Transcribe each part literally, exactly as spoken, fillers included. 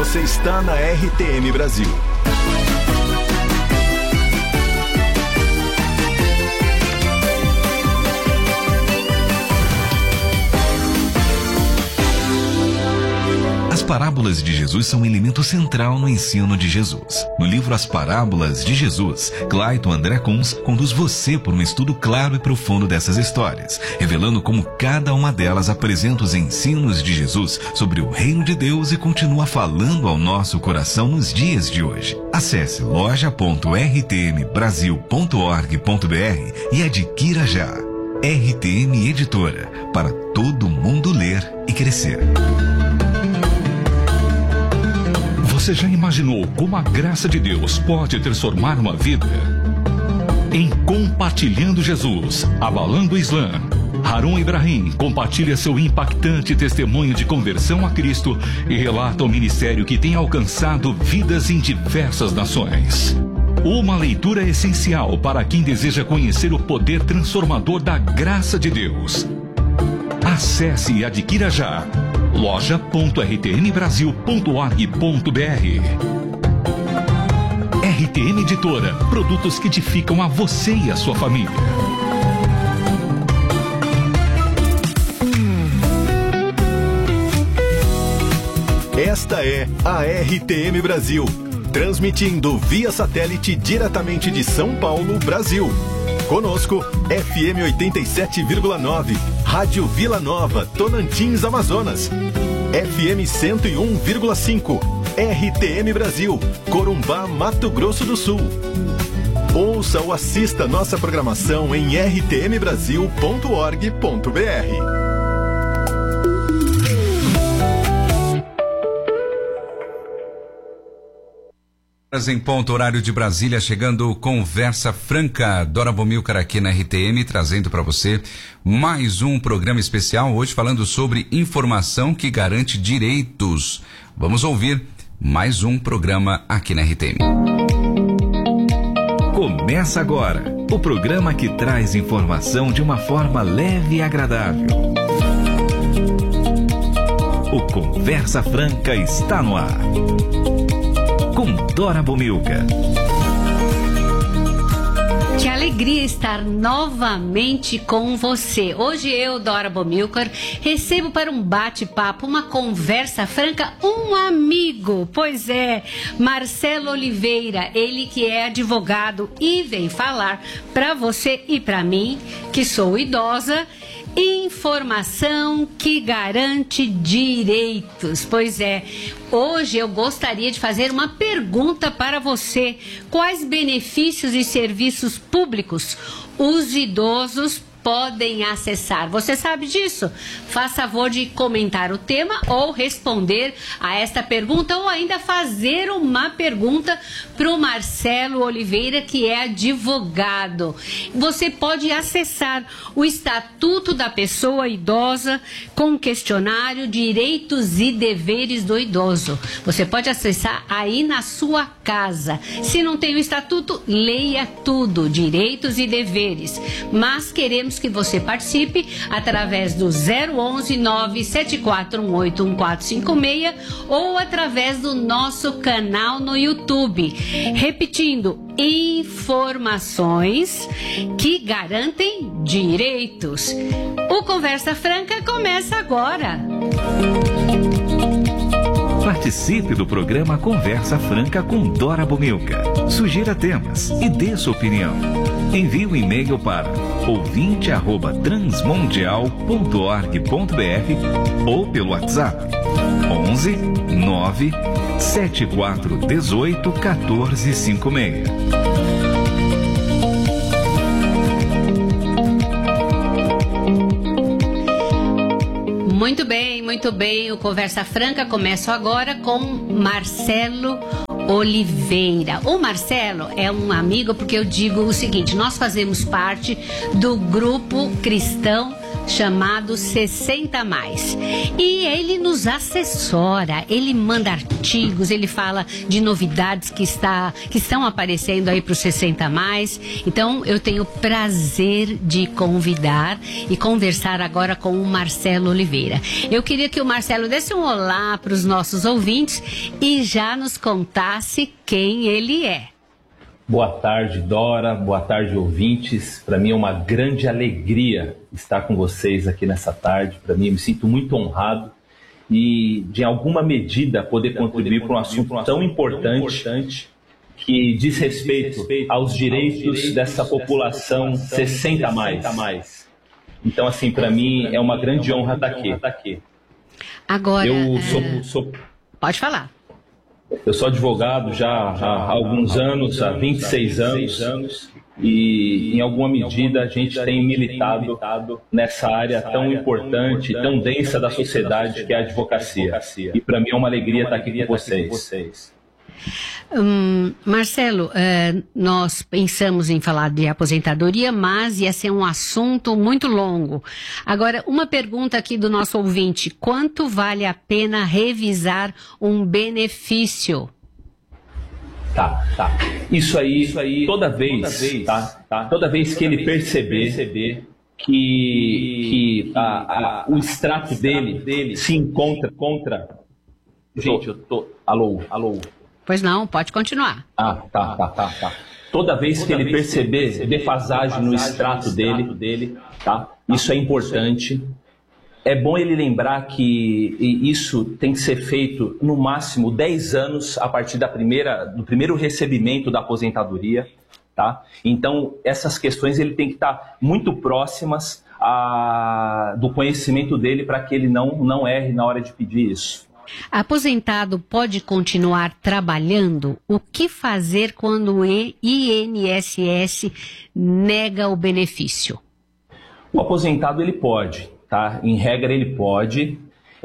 Você está na R T M Brasil. As parábolas de Jesus são um elemento central no ensino de Jesus. No livro As Parábolas de Jesus, Clayton André Kunz conduz você por um estudo claro e profundo dessas histórias, revelando como cada uma delas apresenta os ensinos de Jesus sobre o reino de Deus e continua falando ao nosso coração nos dias de hoje. Acesse loja ponto r t m brasil ponto org ponto b r e adquira já. R T M Editora, para todo mundo ler e crescer. Você já imaginou como a graça de Deus pode transformar uma vida? Em Compartilhando Jesus, Abalando o Islã, Harun Ibrahim compartilha seu impactante testemunho de conversão a Cristo e relata o ministério que tem alcançado vidas em diversas nações. Uma leitura essencial para quem deseja conhecer o poder transformador da graça de Deus. Acesse e adquira já. loja ponto r t m brasil ponto org ponto b r. R T M Editora, produtos que edificam a você e a sua família. Esta é a R T M Brasil, transmitindo via satélite diretamente de São Paulo, Brasil. Conosco, F M oitenta e sete vírgula nove, Rádio Vila Nova, Tocantins, Amazonas. F M cento e um vírgula cinco, R T M Brasil, Corumbá, Mato Grosso do Sul. Ouça ou assista nossa programação em r t m brasil ponto org ponto b r. Em ponto, horário de Brasília, chegando Conversa Franca. Dora Bomilcar aqui na R T M, trazendo para você mais um programa especial, hoje falando sobre informação que garante direitos. Vamos ouvir mais um programa aqui na R T M. Começa agora o programa que traz informação de uma forma leve e agradável. O Conversa Franca está no ar. Com Dora Bomilcar. Que alegria estar novamente com você. Hoje eu, Dora Bomilcar, recebo para um bate-papo, uma conversa franca, um amigo. Pois é, Marcelo Oliveira, ele que é advogado e vem falar para você e para mim, que sou idosa, informação que garante direitos. Pois é, hoje eu gostaria de fazer uma pergunta para você. Quais benefícios e serviços públicos os idosos podem acessar? Você sabe disso? Faça favor de comentar o tema ou responder a esta pergunta, ou ainda fazer uma pergunta para o Marcelo Oliveira, que é advogado. Você pode acessar o Estatuto da Pessoa Idosa com o questionário Direitos e Deveres do Idoso. Você pode acessar aí na sua casa. Se não tem o Estatuto, leia tudo, Direitos e Deveres. Mas queremos que você participe através do zero onze, nove sete quatro um oito um quatro cinco seis ou através do nosso canal no YouTube. Repetindo, informações que garantem direitos. O Conversa Franca começa agora. Participe do programa Conversa Franca com Dora Bomilcar. Sugira temas e dê sua opinião. Envie um e-mail para ouvinte arroba transmundial ponto org ponto b r ou pelo WhatsApp onze nove sete quatro um oito um quatro cinco seis. Muito bem, muito bem. O Conversa Franca começa agora com Marcelo Oliveira. O Marcelo é um amigo, porque eu digo o seguinte: nós fazemos parte do grupo cristão chamado sessenta mais. E ele nos assessora, ele manda artigos, ele fala de novidades que, está, que estão aparecendo aí para o sessenta mais. Então, eu tenho o prazer de convidar e conversar agora com o Marcelo Oliveira. Eu queria que o Marcelo desse um olá para os nossos ouvintes e já nos contasse quem ele é. Boa tarde, Dora. Boa tarde, ouvintes. Para mim é uma grande alegria estar com vocês aqui nessa tarde. Para mim, eu me sinto muito honrado e, de alguma medida, poder contribuir para um assunto tão importante que diz respeito aos direitos dessa população sessenta mais. Então, assim, para mim é uma grande honra estar aqui. Agora, eu é... sou, sou... Pode falar. Eu sou advogado já há alguns anos, há vinte e seis anos, e em alguma medida a gente tem militado nessa área tão importante, tão densa da sociedade que é a advocacia. E para mim é uma alegria estar aqui com vocês. Hum, Marcelo, uh, nós pensamos em falar de aposentadoria, mas ia ser um assunto muito longo. Agora, uma pergunta aqui do nosso ouvinte: quanto vale a pena revisar um benefício? Tá, tá. Isso aí, isso aí toda vez, toda vez, tá, tá, toda vez que ele perceber, perceber que, que a, a, o extrato dele, dele se encontra contra... Gente, eu tô... Alô, alô. Pois não, pode continuar. Ah, tá, tá, tá, tá. Toda vez que ele perceber defasagem no extrato dele, dele, tá? Isso é importante. É bom ele lembrar que isso tem que ser feito no máximo dez anos a partir da primeira, do primeiro recebimento da aposentadoria, tá? Então, essas questões ele tem que estar muito próximas a, do conhecimento dele para que ele não, não erre na hora de pedir isso. Aposentado pode continuar trabalhando? O que fazer quando o I N S S nega o benefício? O aposentado ele pode, tá? Em regra ele pode,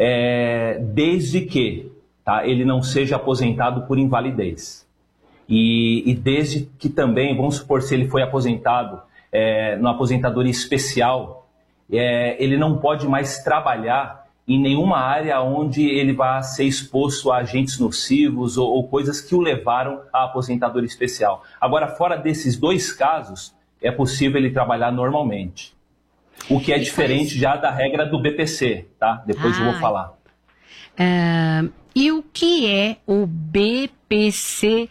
é, desde que, tá, ele não seja aposentado por invalidez. E, e desde que também, vamos supor, se ele foi aposentado é, numa aposentadoria especial, é, ele não pode mais trabalhar em nenhuma área onde ele vai ser exposto a agentes nocivos ou, ou coisas que o levaram à aposentadoria especial. Agora, fora desses dois casos, é possível ele trabalhar normalmente. O que é e diferente faz... já da regra do B P C, tá? Depois ah, eu vou falar. Uh, e o que é o B P C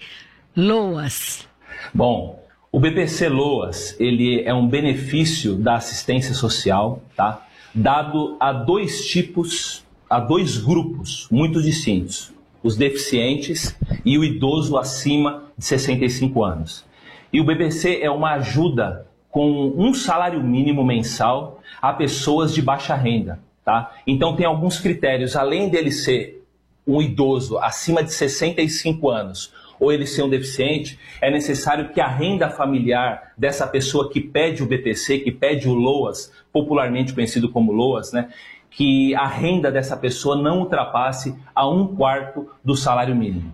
LOAS? Bom, o B P C LOAS, ele é um benefício da assistência social, tá? Dado a dois tipos, a dois grupos muito distintos, os deficientes e o idoso acima de sessenta e cinco anos. E o B P C é uma ajuda com um salário mínimo mensal a pessoas de baixa renda, tá? Então tem alguns critérios, além dele ser um idoso acima de sessenta e cinco anos ou ele ser um deficiente, é necessário que a renda familiar dessa pessoa que pede o B P C, que pede o LOAS, popularmente conhecido como LOAS, né, que a renda dessa pessoa não ultrapasse a um quarto do salário mínimo.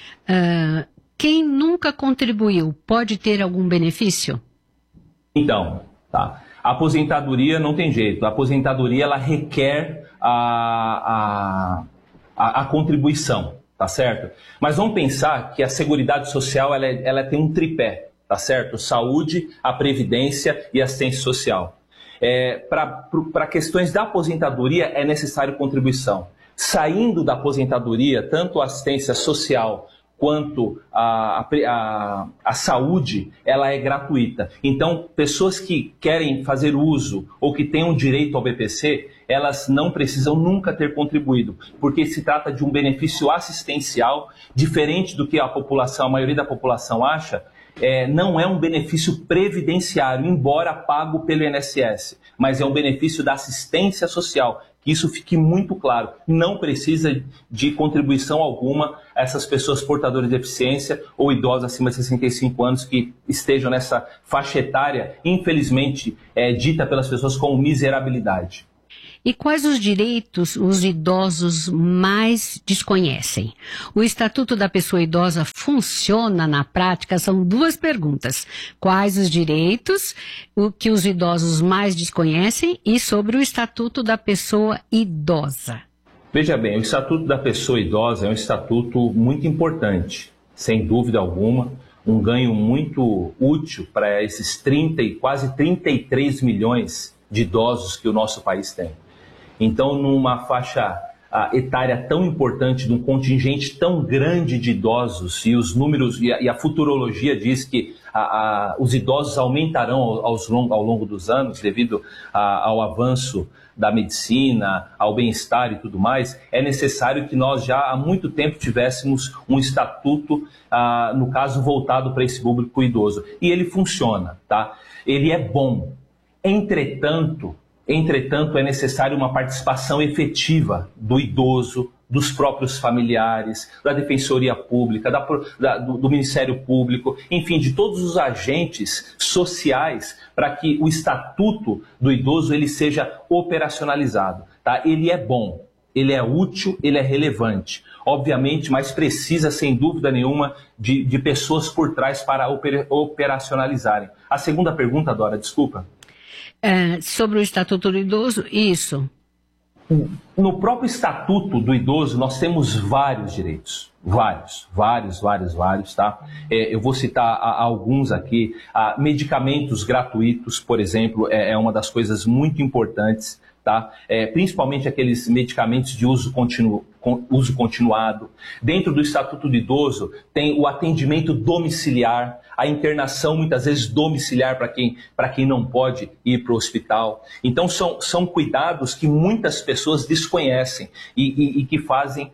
Uh, quem nunca contribuiu pode ter algum benefício? Então, tá. A aposentadoria não tem jeito. A aposentadoria ela requer a, a, a, a contribuição. Tá certo? Mas vamos pensar que a Seguridade Social ela, ela tem um tripé, tá certo? Saúde, a Previdência e a assistência social. É, Para questões da aposentadoria é necessário contribuição. Saindo da aposentadoria, tanto a assistência social quanto a, a, a saúde, ela é gratuita. Então, pessoas que querem fazer uso ou que tenham direito ao B P C, elas não precisam nunca ter contribuído, porque se trata de um benefício assistencial, diferente do que a população, a maioria da população acha, é, não é um benefício previdenciário, embora pago pelo I N S S, mas é um benefício da assistência social, que isso fique muito claro. Não precisa de contribuição alguma a essas pessoas portadoras de deficiência ou idosos acima de sessenta e cinco anos que estejam nessa faixa etária, infelizmente, é, dita pelas pessoas como miserabilidade. E quais os direitos os idosos mais desconhecem? O Estatuto da Pessoa Idosa funciona na prática? São duas perguntas. Quais os direitos o que os idosos mais desconhecem e sobre o Estatuto da Pessoa Idosa? Veja bem, o Estatuto da Pessoa Idosa é um estatuto muito importante, sem dúvida alguma, um ganho muito útil para esses trinta e quase trinta e três milhões de idosos que o nosso país tem. Então, numa faixa uh, etária tão importante, de um contingente tão grande de idosos, e os números, e a, e a futurologia diz que uh, uh, os idosos aumentarão aos long, ao longo dos anos, devido uh, ao avanço da medicina, ao bem-estar e tudo mais, é necessário que nós já há muito tempo tivéssemos um estatuto, uh, no caso, voltado para esse público idoso. E ele funciona, tá? Ele é bom. Entretanto, Entretanto, é necessário uma participação efetiva do idoso, dos próprios familiares, da Defensoria Pública, da, da, do, do Ministério Público, enfim, de todos os agentes sociais para que o Estatuto do Idoso ele seja operacionalizado. Tá? Ele é bom, ele é útil, ele é relevante. Obviamente, mas precisa, sem dúvida nenhuma, de, de pessoas por trás para oper, operacionalizarem. A segunda pergunta, Dora, desculpa. É, sobre o Estatuto do Idoso, isso. No próprio Estatuto do Idoso, nós temos vários direitos. Vários, vários, vários, vários, tá? É, eu vou citar a, a alguns aqui. A, medicamentos gratuitos, por exemplo, é, é uma das coisas muito importantes, tá? É, principalmente aqueles medicamentos de uso, continu, com, uso continuado. Dentro do Estatuto do Idoso, tem o atendimento domiciliar, a internação muitas vezes domiciliar para quem, para quem não pode ir para o hospital. Então são, são cuidados que muitas pessoas desconhecem e, e, e que fazem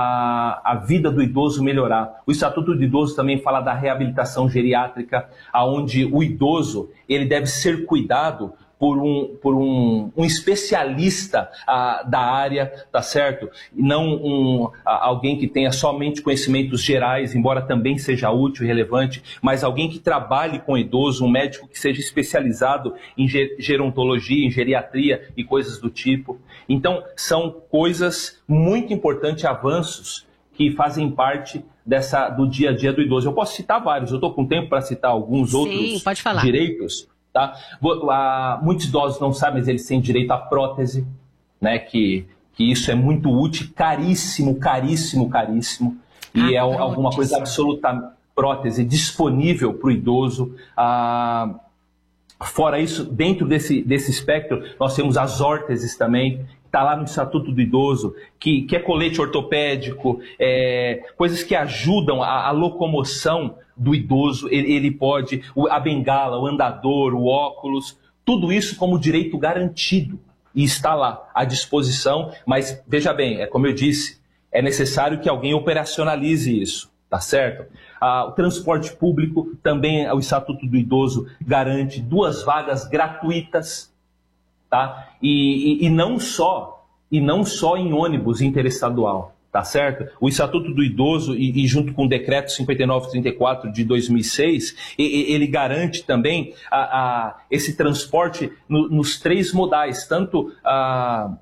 a, a vida do idoso melhorar. O Estatuto do Idoso também fala da reabilitação geriátrica, onde o idoso ele deve ser cuidado por um, por um, um especialista ah, da área, tá certo? E não um, ah, alguém que tenha somente conhecimentos gerais, embora também seja útil e relevante, mas alguém que trabalhe com idoso, um médico que seja especializado em gerontologia, em geriatria e coisas do tipo. Então, são coisas muito importantes, avanços que fazem parte dessa, do dia a dia do idoso. Eu posso citar vários, eu estou com tempo para citar alguns Sim, outros pode falar. direitos. Tá? Muitos idosos não sabem, mas eles têm direito à prótese, né? que, que isso é muito útil, caríssimo, caríssimo, caríssimo, e ah, é prótese. Alguma coisa absoluta, prótese disponível para o idoso. Ah, fora isso, dentro desse, desse espectro, nós temos as órteses também, está lá no Estatuto do Idoso, que, que é colete ortopédico, é, coisas que ajudam a, a locomoção do idoso, ele, ele pode, a bengala, o andador, o óculos, tudo isso como direito garantido e está lá à disposição, mas veja bem, é como eu disse, é necessário que alguém operacionalize isso, tá certo? Ah, o transporte público, também o Estatuto do Idoso garante duas vagas gratuitas, tá? E, e, e não só, e não só em ônibus interestadual. Tá certo? O Estatuto do Idoso, e, e junto com o Decreto cinquenta e nove trinta e quatro de dois mil e seis, e, ele garante também a, a, esse transporte no, nos três modais, tanto a,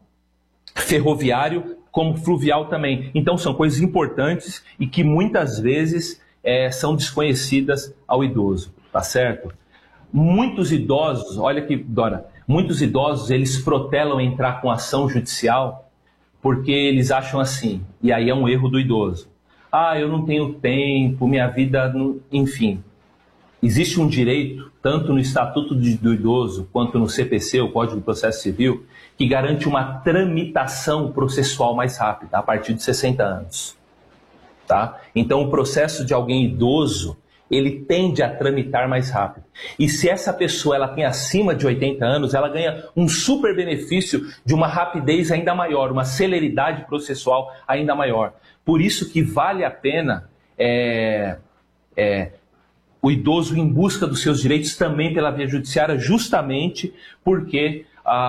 ferroviário como fluvial também. Então são coisas importantes e que muitas vezes é, são desconhecidas ao idoso, tá certo? Muitos idosos, olha aqui, Dora, muitos idosos eles protelam entrar com ação judicial porque eles acham assim, e aí é um erro do idoso. Ah, eu não tenho tempo, minha vida... Não... Enfim, existe um direito, tanto no Estatuto do Idoso, quanto no C P C, o Código de Processo Civil, que garante uma tramitação processual mais rápida, a partir de sessenta anos. Tá? Então, o processo de alguém idoso, ele tende a tramitar mais rápido. E se essa pessoa ela tem acima de oitenta anos, ela ganha um super benefício de uma rapidez ainda maior, uma celeridade processual ainda maior. Por isso que vale a pena é, é, o idoso em busca dos seus direitos também pela via judiciária, justamente porque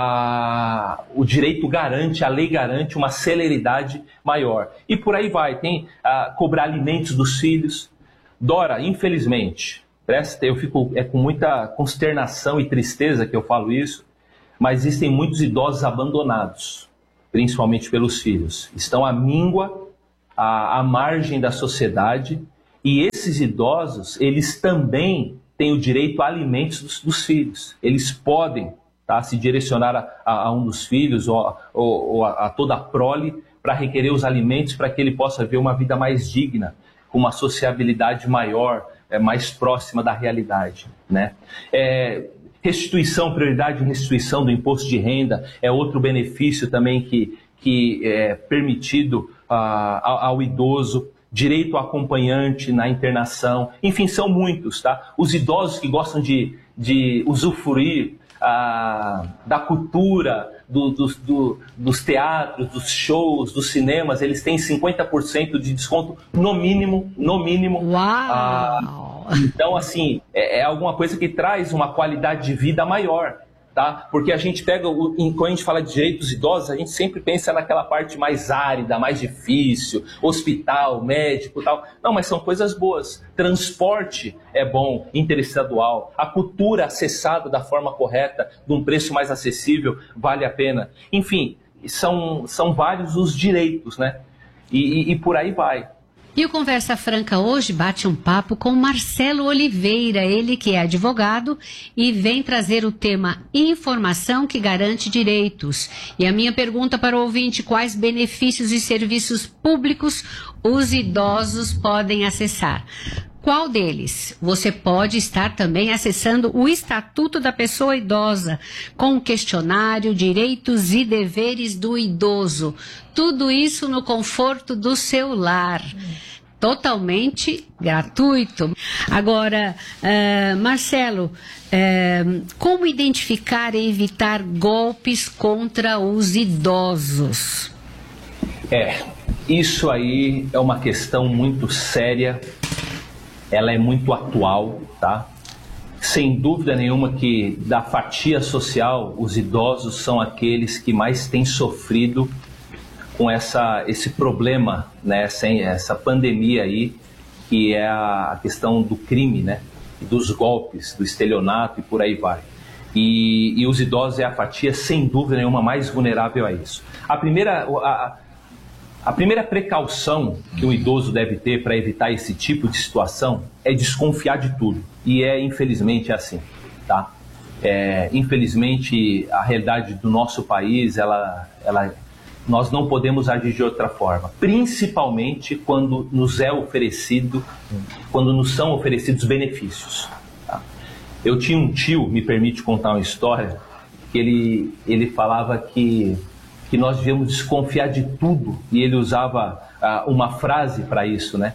ah, o direito garante, a lei garante uma celeridade maior. E por aí vai, tem ah, cobrar alimentos dos filhos. Dora, infelizmente, presta, eu fico é com muita consternação e tristeza que eu falo isso, mas existem muitos idosos abandonados, principalmente pelos filhos. Estão à míngua, à, à margem da sociedade, e esses idosos, eles também têm o direito a alimentos dos, dos filhos. Eles podem, tá, se direcionar a, a, a um dos filhos ou, ou, ou a, a toda a prole para requerer os alimentos para que ele possa ver uma vida mais digna, com uma sociabilidade maior, é, mais próxima da realidade, né? É, restituição, prioridade de restituição do imposto de renda é outro benefício também que, que é permitido ah, ao, ao idoso. Direito ao acompanhante na internação, enfim, são muitos, tá? Os idosos que gostam de, de usufruir ah, da cultura, do, do, do, dos teatros, dos shows, dos cinemas, eles têm cinquenta por cento de desconto no mínimo, no mínimo. Uau! Ah, então, assim, é, é alguma coisa que traz uma qualidade de vida maior. Tá? Porque a gente pega, o, quando a gente fala de direitos idosos, a gente sempre pensa naquela parte mais árida, mais difícil, hospital, médico e tal. Não, mas são coisas boas. Transporte é bom, interestadual. A cultura acessada da forma correta, de um preço mais acessível, vale a pena. Enfim, são, são vários os direitos, né? E, e, e por aí vai. E o Conversa Franca hoje bate um papo com Marcelo Oliveira, ele que é advogado e vem trazer o tema informação que garante direitos. E a minha pergunta para o ouvinte, quais benefícios e serviços públicos os idosos podem acessar? Qual deles? Você pode estar também acessando o Estatuto da Pessoa Idosa, com o questionário Direitos e Deveres do Idoso. Tudo isso no conforto do seu lar. Totalmente gratuito. Agora, uh, Marcelo, uh, como identificar e evitar golpes contra os idosos? É, isso aí é uma questão muito séria. Ela é muito atual, tá? Sem dúvida nenhuma que da fatia social, os idosos são aqueles que mais têm sofrido com essa, esse problema, né? Essa, essa pandemia aí, que é a questão do crime, né? Dos golpes, do estelionato e por aí vai. E, e os idosos é a fatia, sem dúvida nenhuma, mais vulnerável a isso. A primeira... A, A primeira precaução que o idoso deve ter para evitar esse tipo de situação é desconfiar de tudo. E é, infelizmente, assim, tá? É, infelizmente, a realidade do nosso país, ela, ela, nós não podemos agir de outra forma. Principalmente quando nos é oferecido, quando nos são oferecidos benefícios. Tá? Eu tinha um tio, me permite contar uma história, que ele, ele falava que... que nós devíamos desconfiar de tudo, e ele usava ah, uma frase para isso, né?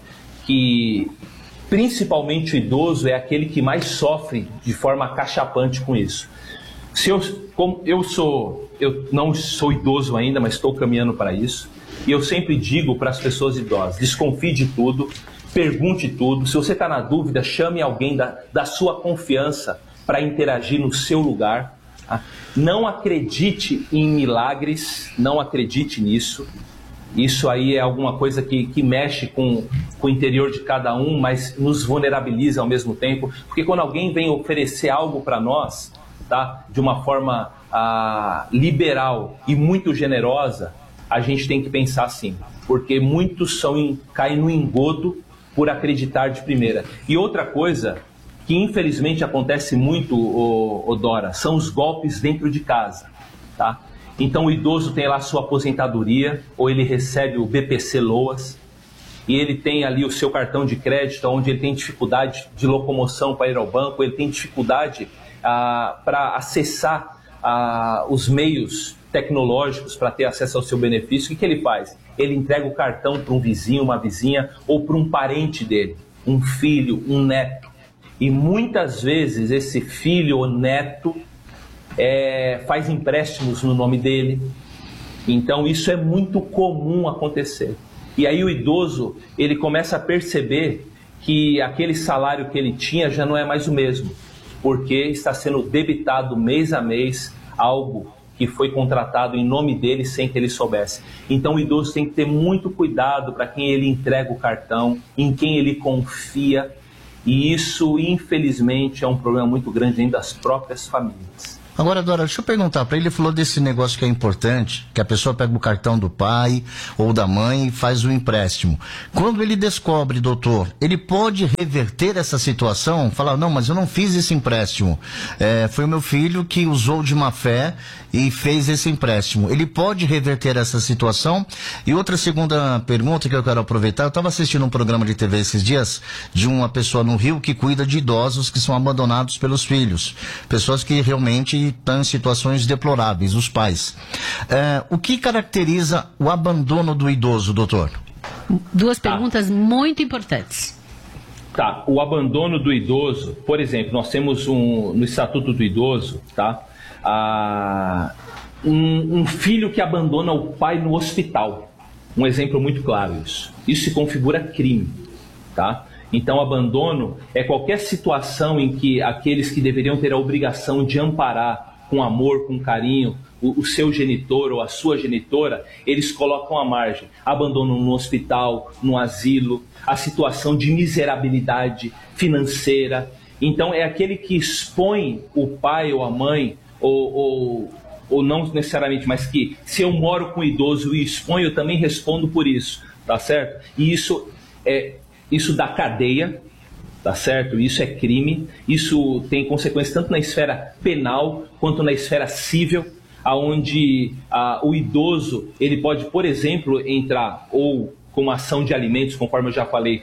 Que principalmente o idoso é aquele que mais sofre de forma acachapante com isso. Se eu, como eu sou, eu não sou idoso ainda, mas estou caminhando para isso, e eu sempre digo para as pessoas idosas, desconfie de tudo, pergunte tudo, se você está na dúvida, chame alguém da, da sua confiança para interagir no seu lugar. Não acredite em milagres, não acredite nisso. Isso aí é alguma coisa que, que mexe com, com o interior de cada um, mas nos vulnerabiliza ao mesmo tempo. Porque quando alguém vem oferecer algo para nós, tá, de uma forma ah, liberal e muito generosa, a gente tem que pensar assim. Porque muitos são em, caem no engodo por acreditar de primeira. E outra coisa... que infelizmente acontece muito, ô, ô Dora, são os golpes dentro de casa, tá? Então o idoso tem lá a sua aposentadoria, ou ele recebe o B P C Loas, e ele tem ali o seu cartão de crédito, onde ele tem dificuldade de locomoção para ir ao banco, ele tem dificuldade ah, para acessar ah, os meios tecnológicos para ter acesso ao seu benefício. O que, que ele faz? Ele entrega o cartão para um vizinho, uma vizinha, ou para um parente dele, um filho, um neto. E muitas vezes esse filho ou neto é, faz empréstimos no nome dele. Então isso é muito comum acontecer. E aí o idoso, ele começa a perceber que aquele salário que ele tinha já não é mais o mesmo, porque está sendo debitado mês a mês algo que foi contratado em nome dele sem que ele soubesse. Então o idoso tem que ter muito cuidado para quem ele entrega o cartão, em quem ele confia. E isso, infelizmente, é um problema muito grande dentro das próprias famílias. Agora, Dora, deixa eu perguntar para ele, ele falou desse negócio que é importante, que a pessoa pega o cartão do pai ou da mãe e faz o empréstimo. Quando ele descobre, doutor, ele pode reverter essa situação? Falar, não, mas eu não fiz esse empréstimo. É, foi o meu filho que usou de má fé e fez esse empréstimo. Ele pode reverter essa situação? E outra segunda pergunta que eu quero aproveitar, eu estava assistindo um programa de T V esses dias de uma pessoa no Rio que cuida de idosos que são abandonados pelos filhos. Pessoas que realmente estão em situações deploráveis, os pais. É, o que caracteriza o abandono do idoso, doutor? Duas perguntas ah. muito importantes. Tá, o abandono do idoso, por exemplo, nós temos um, no Estatuto do Idoso, tá, ah, um, um filho que abandona o pai no hospital. Um exemplo muito claro isso. Isso se configura crime, tá? Então, abandono é qualquer situação em que aqueles que deveriam ter a obrigação de amparar com amor, com carinho, o, o seu genitor ou a sua genitora, eles colocam à margem. Abandonam no hospital, no asilo, a situação de miserabilidade financeira. Então, é aquele que expõe o pai ou a mãe, ou, ou, ou não necessariamente, mas que se eu moro com o idoso e exponho, eu também respondo por isso, tá certo? E isso é... Isso dá cadeia, tá certo? Isso é crime, isso tem consequências tanto na esfera penal quanto na esfera civil, onde ah, o idoso ele pode, por exemplo, entrar ou com uma ação de alimentos, conforme eu já falei,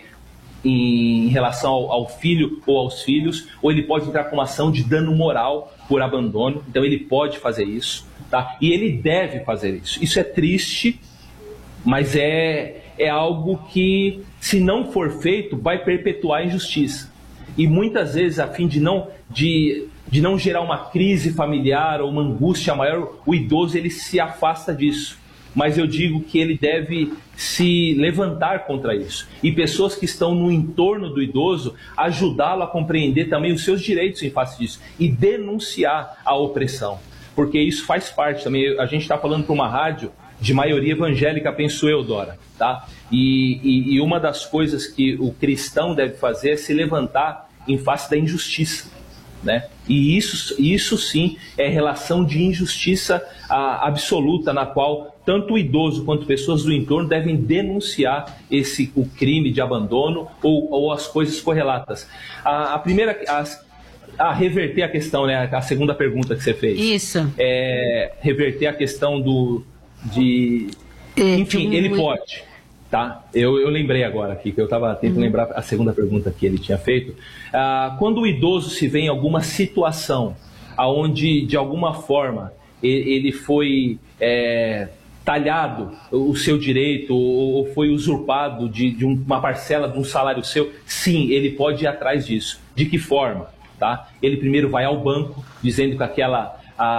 em relação ao, ao filho ou aos filhos, ou ele pode entrar com uma ação de dano moral por abandono, então ele pode fazer isso, tá? E ele deve fazer isso. Isso é triste, mas é... é algo que, se não for feito, vai perpetuar a injustiça. E muitas vezes, a fim de não, de, de não gerar uma crise familiar ou uma angústia maior, o idoso ele se afasta disso. Mas eu digo que ele deve se levantar contra isso. E pessoas que estão no entorno do idoso, ajudá-lo a compreender também os seus direitos em face disso. E denunciar a opressão. Porque isso faz parte também. A gente está falando para uma rádio de maioria evangélica, penso eu, Dora, tá? E, e, e uma das coisas que o cristão deve fazer é se levantar em face da injustiça, né? E isso, isso sim é relação de injustiça a, absoluta, na qual tanto o idoso quanto pessoas do entorno devem denunciar esse, o crime de abandono ou, ou as coisas correlatas. A, a primeira... A, a reverter a questão, né? A segunda pergunta que você fez. Isso. É reverter a questão do... de... Enfim, ele pode, tá? Eu, eu lembrei agora aqui, que eu estava tentando uhum. lembrar a segunda pergunta que ele tinha feito. Ah, quando o idoso se vê em alguma situação onde, de alguma forma, ele foi é, talhado o seu direito ou foi usurpado de, de uma parcela de um salário seu, sim, ele pode ir atrás disso. De que forma? Tá? Ele primeiro vai ao banco, dizendo que aquela...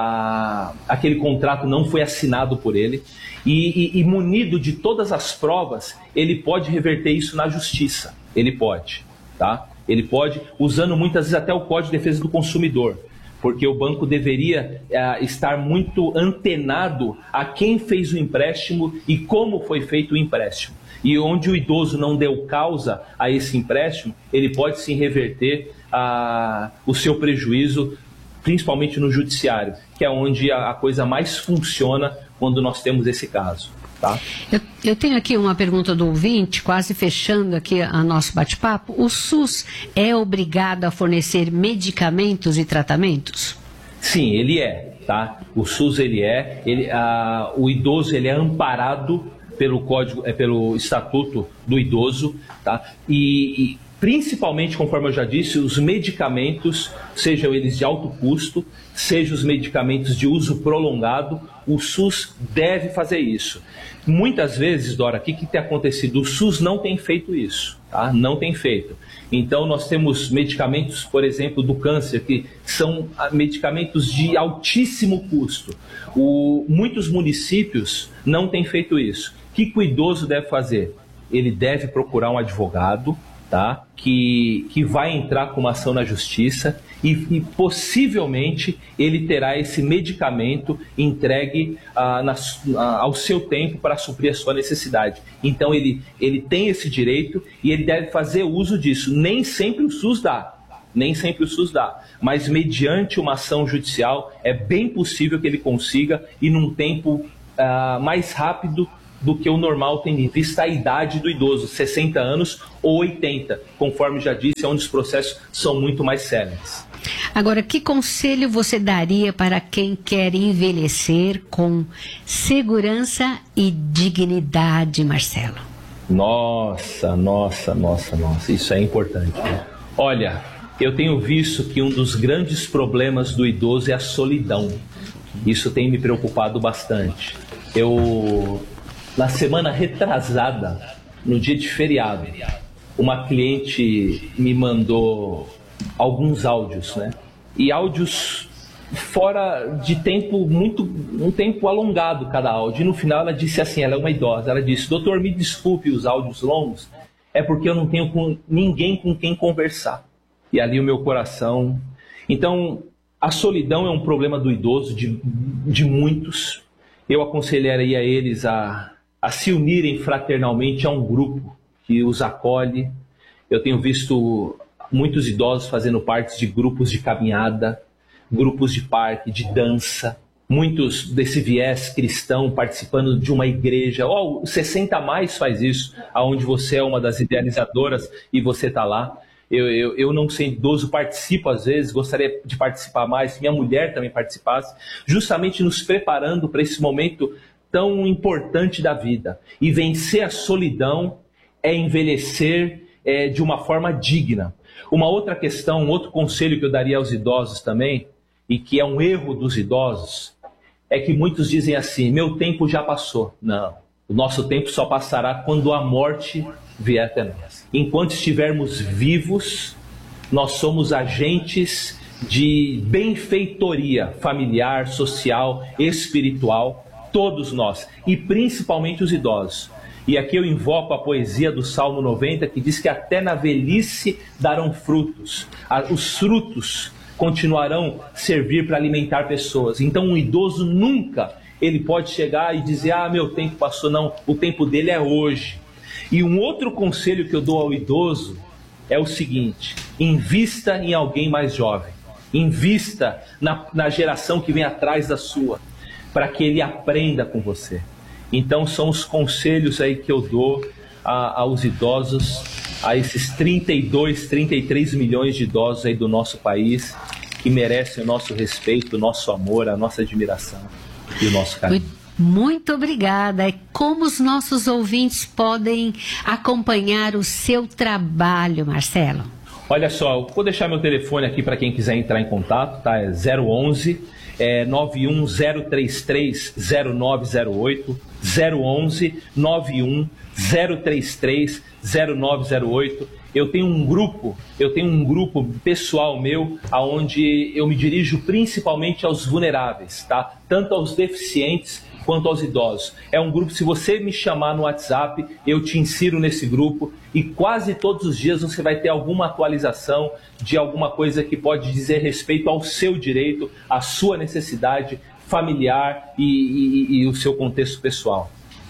A, aquele contrato não foi assinado por ele e, e, e munido de todas as provas, ele pode reverter isso na justiça. Ele pode, tá? Ele pode, usando muitas vezes até o Código de Defesa do Consumidor, porque o banco deveria é, estar muito antenado a quem fez o empréstimo e como foi feito o empréstimo. E onde o idoso não deu causa a esse empréstimo, ele pode sim reverter a, o seu prejuízo, principalmente no judiciário, que é onde a, a coisa mais funciona quando nós temos esse caso. Tá? Eu, eu tenho aqui uma pergunta do ouvinte, quase fechando aqui a nosso bate-papo. O SUS é obrigado a fornecer medicamentos e tratamentos? Sim, ele é. Tá? O SUS ele é. Ele, a, o idoso ele é amparado pelo código, é, pelo Estatuto do Idoso, tá? E, e principalmente, conforme eu já disse, os medicamentos, sejam eles de alto custo, sejam os medicamentos de uso prolongado, o SUS deve fazer isso. Muitas vezes, Dora, o que, que tem acontecido? O SUS não tem feito isso, tá? Não tem feito. Então, nós temos medicamentos, por exemplo, do câncer, que são medicamentos de altíssimo custo. O, muitos municípios não têm feito isso. O que, que o idoso deve fazer? Ele deve procurar um advogado, tá? que, que vai entrar com uma ação na justiça e, e possivelmente ele terá esse medicamento entregue ah, na, ah, ao seu tempo para suprir a sua necessidade. Então ele, ele tem esse direito e ele deve fazer uso disso. Nem sempre o SUS dá, Nem sempre o SUS dá. Mas mediante uma ação judicial, é bem possível que ele consiga e num tempo uh, mais rápido do que o normal, tendo em vista a idade do idoso, sessenta anos ou oitenta, conforme já disse, é onde os processos são muito mais céleres. Agora, que conselho você daria para quem quer envelhecer com segurança e dignidade, Marcelo? Nossa, nossa, nossa, nossa, isso é importante. Olha, eu tenho visto que um dos grandes problemas do idoso é a solidão. Isso tem me preocupado bastante. Eu... Na semana retrasada, no dia de feriado, uma cliente me mandou alguns áudios, né? E áudios fora de tempo, muito, um tempo alongado cada áudio. E no final ela disse assim, ela é uma idosa, ela disse, doutor, me desculpe os áudios longos, é porque eu não tenho com ninguém com quem conversar. E ali o meu coração... Então, a solidão é um problema do idoso, de, de muitos. Eu aconselharia eles a... a se unirem fraternalmente a um grupo que os acolhe. Eu tenho visto muitos idosos fazendo parte de grupos de caminhada, grupos de parque, de dança, muitos desse viés cristão participando de uma igreja. Oh, o sessenta mais faz isso, onde você é uma das idealizadoras e você está lá. Eu, eu, eu não sendo idoso, participo às vezes, gostaria de participar mais, minha mulher também participasse, justamente nos preparando para esse momento tão importante da vida. E vencer a solidão é envelhecer é, de uma forma digna. Uma outra questão, um outro conselho que eu daria aos idosos também, e que é um erro dos idosos, é que muitos dizem assim, meu tempo já passou. Não, o nosso tempo só passará quando a morte vier até nós. Enquanto estivermos vivos, nós somos agentes de benfeitoria familiar, social, espiritual, todos nós, e principalmente os idosos. E aqui eu invoco a poesia do Salmo noventa, que diz que até na velhice darão frutos. Os frutos continuarão a servir para alimentar pessoas. Então um idoso nunca, ele pode chegar e dizer, ah, meu tempo passou. Não, o tempo dele é hoje. E um outro conselho que eu dou ao idoso é o seguinte, invista em alguém mais jovem. Invista na, na geração que vem atrás da sua, para que ele aprenda com você. Então são os conselhos aí que eu dou a, aos idosos, a esses trinta e dois, trinta e três milhões de idosos aí do nosso país, que merecem o nosso respeito, o nosso amor, a nossa admiração e o nosso carinho. Muito obrigada. E como os nossos ouvintes podem acompanhar o seu trabalho, Marcelo? Olha só, eu vou deixar meu telefone aqui para quem quiser entrar em contato, tá? É zero onze, é, nove um zero três três, zero nove zero oito, zero onze, nove um zero três três, zero nove zero oito. Eu tenho um grupo, eu tenho um grupo pessoal meu, aonde eu me dirijo principalmente aos vulneráveis, tá? Tanto aos deficientes quanto aos idosos. É um grupo, se você me chamar no WhatsApp, eu te insiro nesse grupo e quase todos os dias você vai ter alguma atualização de alguma coisa que pode dizer respeito ao seu direito, à sua necessidade familiar e, e, e o seu contexto pessoal.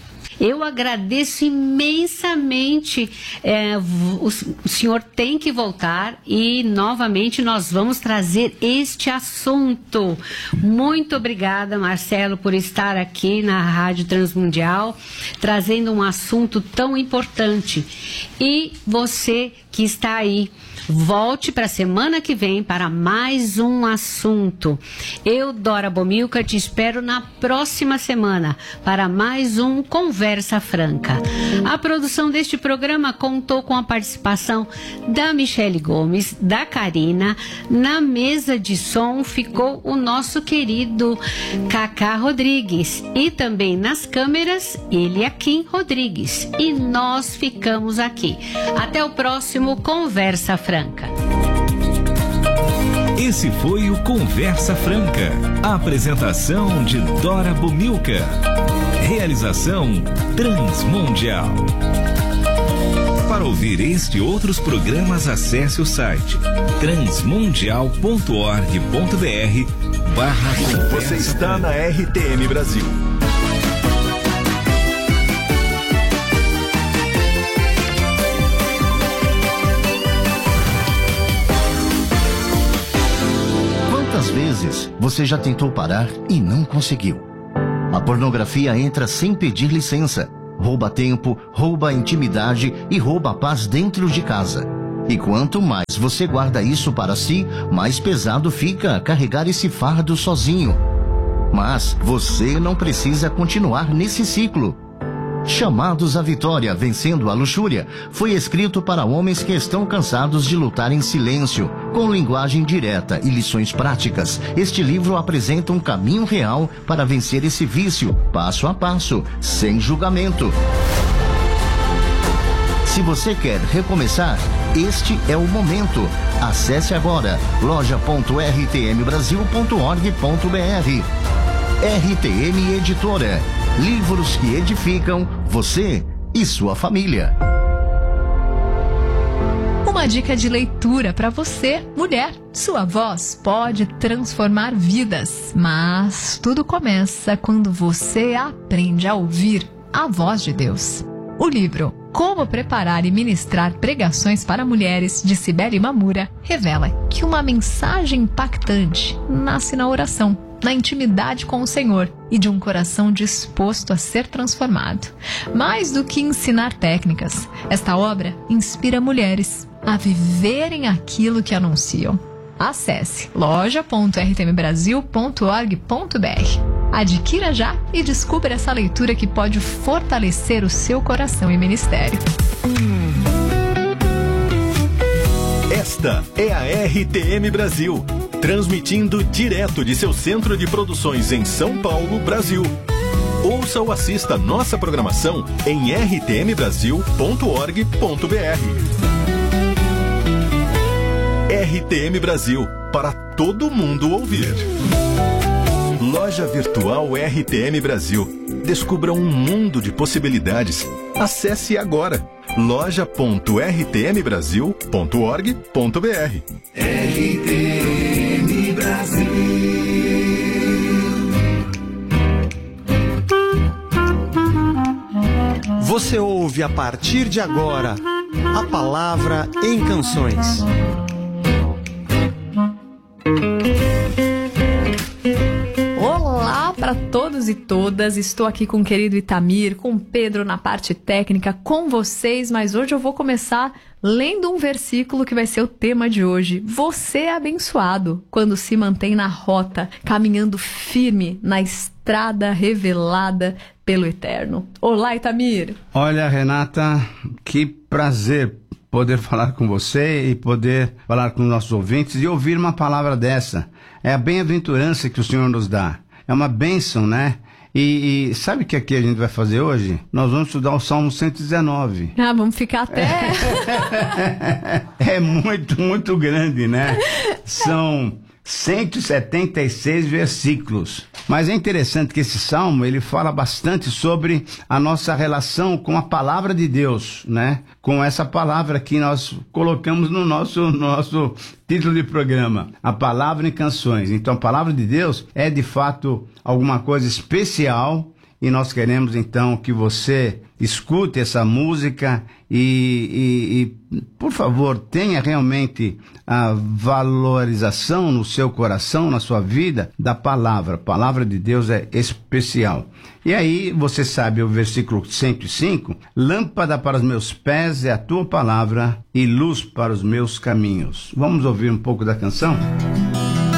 Eu agradeço imensamente, é, o, o senhor tem que voltar e novamente nós vamos trazer este assunto. Muito obrigada, Marcelo, por estar aqui na Rádio Transmundial, trazendo um assunto tão importante. E você que está aí, volte para a semana que vem para mais um assunto. Eu, Dora Bomilcar, te espero na próxima semana para mais um Conversa Franca. A produção deste programa contou com a participação da Michele Gomes, da Karina. Na mesa de som ficou o nosso querido Cacá Rodrigues e também nas câmeras Eliakim Rodrigues. E nós ficamos aqui. Até o próximo Conversa Franca. Esse foi o Conversa Franca. A apresentação de Dora Bomilcar. Realização Transmundial. Para ouvir este e outros programas, acesse o site transmundial ponto org ponto br barra Conversa. Você está na R T M Brasil. vezes você já tentou parar e não conseguiu? A pornografia entra sem pedir licença, rouba tempo, rouba a intimidade e rouba a paz dentro de casa. E quanto mais você guarda isso para si, mais pesado fica carregar esse fardo sozinho. Mas você não precisa continuar nesse ciclo. Chamados à Vitória, Vencendo a Luxúria, foi escrito para homens que estão cansados de lutar em silêncio, com linguagem direta e lições práticas. Este livro apresenta um caminho real para vencer esse vício, passo a passo, sem julgamento. Se você quer recomeçar, este é o momento. Acesse agora loja ponto r t m brasil ponto org ponto b r. R T M Editora. Livros que edificam você e sua família. Uma dica de leitura para você, mulher. Sua voz pode transformar vidas, mas tudo começa quando você aprende a ouvir a voz de Deus. O livro Como Preparar e Ministrar Pregações para Mulheres, de Cibele Mamura, revela que uma mensagem impactante nasce na oração, na intimidade com o Senhor e de um coração disposto a ser transformado. Mais do que ensinar técnicas, esta obra inspira mulheres a viverem aquilo que anunciam. Acesse loja ponto r t m brasil ponto org ponto b r. Adquira já e descubra essa leitura que pode fortalecer o seu coração e ministério. Esta é a R T M Brasil, transmitindo direto de seu centro de produções em São Paulo, Brasil. Ouça ou assista nossa programação em r t m brasil ponto org ponto b r. R T M Brasil, para todo mundo ouvir. Loja Virtual R T M Brasil. Descubra um mundo de possibilidades. Acesse agora loja ponto r t m brasil ponto org ponto b r. R T M Brasil. Você ouve a partir de agora a Palavra em Canções. Olá para todos e todas, estou aqui com o querido Itamir, com o Pedro na parte técnica, com vocês, mas hoje eu vou começar lendo um versículo que vai ser o tema de hoje. Você é abençoado quando se mantém na rota, caminhando firme na estrada revelada pelo Eterno. Olá, Itamir! Olha, Renata, que prazer poder falar com você e poder falar com os nossos ouvintes e ouvir uma palavra dessa. É a bem-aventurança que o Senhor nos dá. É uma bênção, né? E, e sabe o que aqui a gente vai fazer hoje? Nós vamos estudar o Salmo cento e dezenove. Ah, vamos ficar até... É muito, muito grande, né? São cento e setenta e seis versículos. Mas é interessante que esse salmo, ele fala bastante sobre a nossa relação com a palavra de Deus, né? Com essa palavra que nós colocamos no nosso, nosso título de programa, a palavra em canções. Então a palavra de Deus é de fato alguma coisa especial e nós queremos então que você escute essa música e, e, e por favor, tenha realmente a valorização no seu coração, na sua vida, da palavra. A palavra de Deus é especial. E aí, você sabe o versículo cento e cinco, lâmpada para os meus pés é a tua palavra e luz para os meus caminhos. Vamos ouvir um pouco da canção?